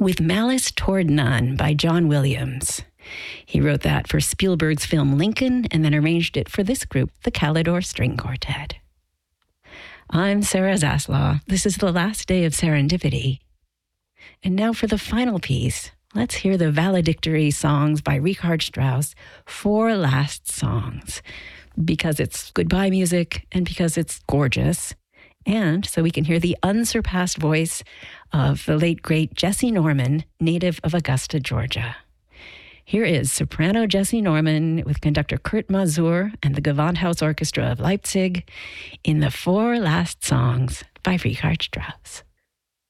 With Malice Toward None by John Williams. He wrote that for Spielberg's film Lincoln and then arranged it for this group, the Calidor String Quartet. I'm Sarah Zaslaw. This is the last day of Serendipity. And now for the final piece, let's hear the valedictory songs by Richard Strauss, Four Last Songs, because it's goodbye music and because it's gorgeous. And so we can hear the unsurpassed voice of the late, great Jessye Norman, native of Augusta, Georgia. Here is soprano Jessye Norman with conductor Kurt Masur and the Gewandhaus Orchestra of Leipzig in the Four Last Songs by Richard Strauss.